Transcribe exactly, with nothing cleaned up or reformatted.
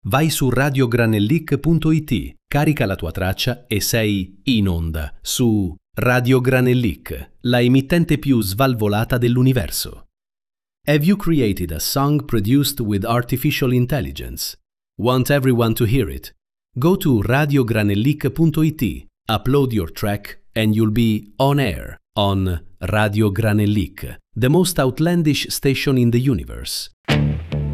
Vai su radio granellic punto it, carica la tua traccia e sei in onda su Radio Granellic, la emittente più svalvolata dell'universo. Have you created a song produced with artificial intelligence? Want everyone to hear it? Go to radio granellic punto it, upload your track and you'll be on air on Radio Granellic, the most outlandish station in the universe.